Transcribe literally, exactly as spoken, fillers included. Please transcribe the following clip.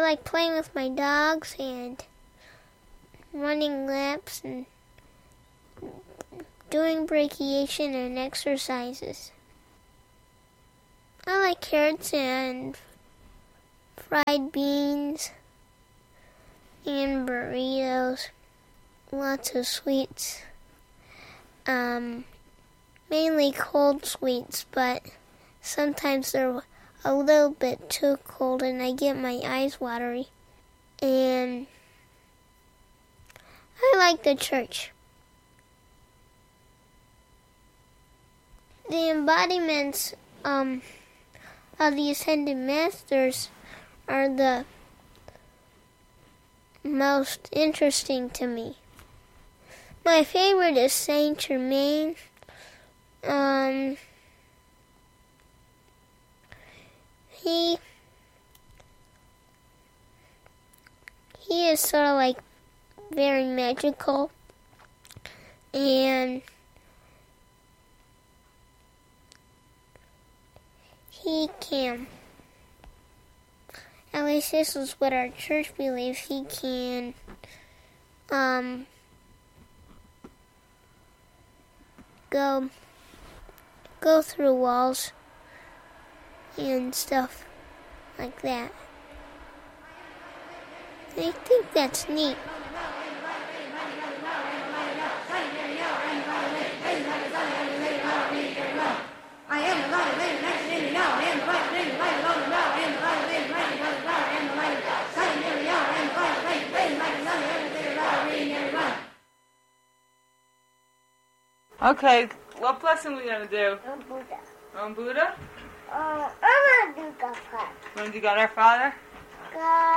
like playing with my dogs and running laps and doing brachiation and exercises. I like carrots and fried beans and burritos, lots of sweets, um, mainly cold sweets, but sometimes they're a little bit too cold and I get my eyes watery. And I like the church. The embodiments um, of the Ascended Masters are the most interesting to me. My favorite is Saint Germain. Um, he he is sort of like very magical, and he can, at least this is what our church believes, he can um, go go through walls and stuff like that. I think that's neat. Okay, what blessing are we going to do? On Buddha. On Buddha? Uh, I'm going to do God Father. You want to do God our Father? God.